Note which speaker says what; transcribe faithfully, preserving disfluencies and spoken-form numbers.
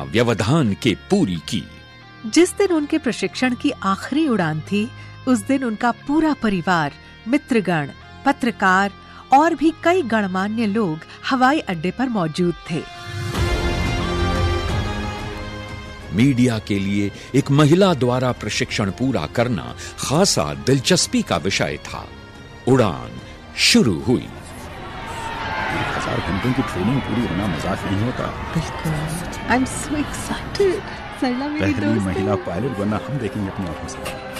Speaker 1: व्यवधान के पूरी की।
Speaker 2: जिस दिन उनके प्रशिक्षण की आखिरी उड़ान थी, उस दिन उनका पूरा परिवार, मित्रगण, पत्रकार और भी कई गणमान्य लोग हवाई अड्डे पर मौजूद थे।
Speaker 1: मीडिया के लिए एक महिला द्वारा प्रशिक्षण पूरा करना खासा दिलचस्पी का विषय था। उड़ान शुरू हुई।
Speaker 3: एक हजार घंटों की ट्रेनिंग पूरी होना मजाक नहीं होता।
Speaker 2: I am so excited. सरला मेरी दोस्त
Speaker 3: पहली महिला पायलट बनना हम देखेंगे अपनी आंखों से।